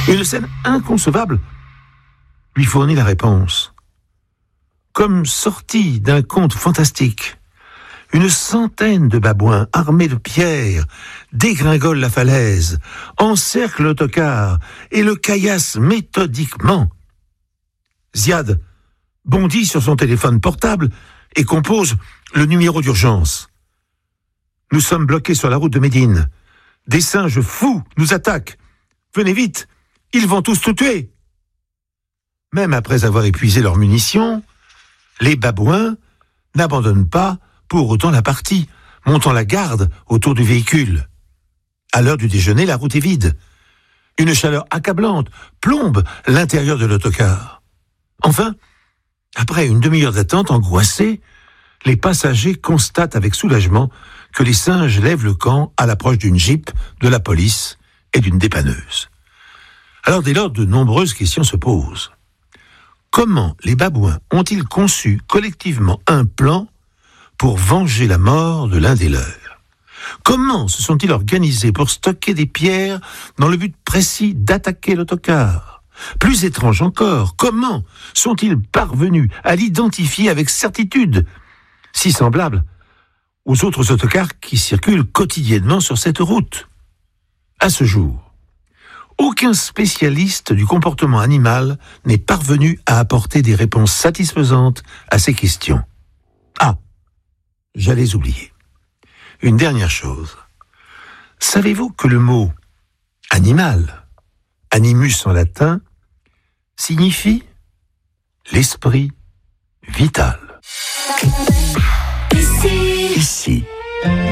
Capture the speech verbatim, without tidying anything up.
Une scène inconcevable lui fournit la réponse. Comme sorti d'un conte fantastique, une centaine de babouins armés de pierres dégringolent la falaise, encerclent l'autocar et le caillassent méthodiquement. Ziad bondit sur son téléphone portable et compose le numéro d'urgence. Nous sommes bloqués sur la route de Médine. Des singes fous nous attaquent. Venez vite, ils vont tous nous tuer. Même après avoir épuisé leurs munitions, les babouins n'abandonnent pas pour autant la partie, montant la garde autour du véhicule. À l'heure du déjeuner, la route est vide. Une chaleur accablante plombe l'intérieur de l'autocar. Enfin, après une demi-heure d'attente angoissée, les passagers constatent avec soulagement que les singes lèvent le camp à l'approche d'une Jeep, de la police et d'une dépanneuse. Alors dès lors, de nombreuses questions se posent. Comment les babouins ont-ils conçu collectivement un plan pour venger la mort de l'un des leurs? Comment se sont-ils organisés pour stocker des pierres dans le but précis d'attaquer l'autocar? Plus étrange encore, comment sont-ils parvenus à l'identifier avec certitude, si semblable aux autres autocars qui circulent quotidiennement sur cette route? À ce jour, aucun spécialiste du comportement animal n'est parvenu à apporter des réponses satisfaisantes à ces questions. Ah, j'allais oublier. Une dernière chose. Savez-vous que le mot « animal », animus en latin, signifie l'esprit vital. Ici. Ici.